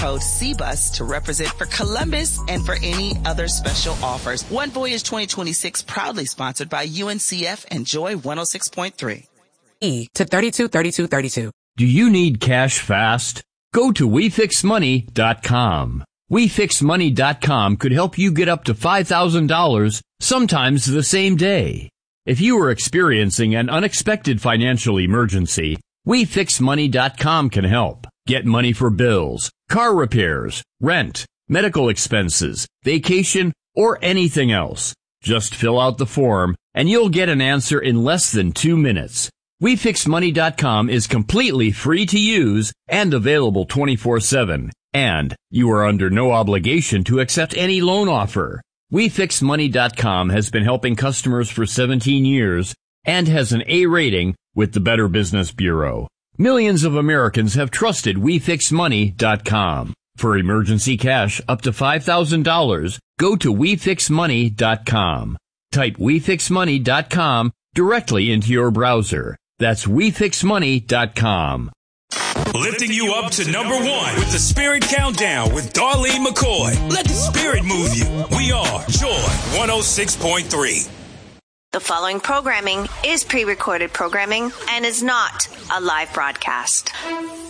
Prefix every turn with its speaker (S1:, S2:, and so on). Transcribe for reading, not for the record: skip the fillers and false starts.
S1: Code CBUS to represent for Columbus and for any other special offers. One Voyage 2026 proudly sponsored by UNCF and Joy 106.3.
S2: To 323232.
S3: Do you need cash fast? Go to WeFixMoney.com. WeFixMoney.com could help you get up to $5,000, sometimes the same day. If you are experiencing an unexpected financial emergency, WeFixMoney.com can help. Get money for bills, car repairs, rent, medical expenses, vacation, or anything else. Just fill out the form and you'll get an answer in less than 2 minutes. WeFixMoney.com is completely free to use and available 24/7. And you are under no obligation to accept any loan offer. WeFixMoney.com has been helping customers for 17 years and has an A rating with the Better Business Bureau. Millions of Americans have trusted WeFixMoney.com. For emergency cash up to $5,000, go to WeFixMoney.com. Type WeFixMoney.com directly into your browser. That's WeFixMoney.com.
S4: Lifting you up to number one with the Spirit Countdown with Darlene McCoy. Let the Spirit move you. We are Joy 106.3.
S5: The following programming is pre-recorded programming and is not a live broadcast.